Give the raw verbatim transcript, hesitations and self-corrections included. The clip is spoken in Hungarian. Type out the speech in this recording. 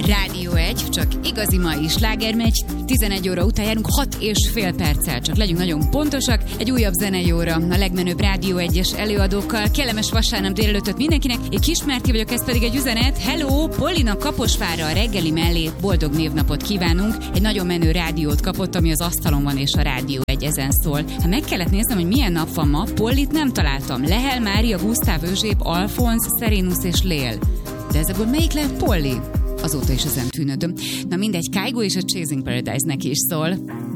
Rádió egy, csak igazi mai sláger megy. tizenegy óra után járunk, hat és fél perccel, csak legyünk nagyon pontosak. Egy újabb zenei óra a legmenőbb Rádió egyes előadókkal. Kellemes vasárnap délelőttöt mindenkinek. Én Kismárti vagyok, ez pedig egy üzenet. Hello, Polina Kaposvárra a reggeli mellé boldog névnapot kívánunk. Egy nagyon menő rádiót kapott, ami az asztalon van, és a Rádió egy ezen szól. Ha meg kellett néznem, hogy milyen nap van ma, Pollit nem találtam. Lehel, Mária, Gusztáv, Özsép, Alfonsz, Serenus és Lél. De ezekből melyik lehet Polly? Azóta is ezen tűnödöm. Na mindegy, Kygo és a Chasing Paradise neki is szól.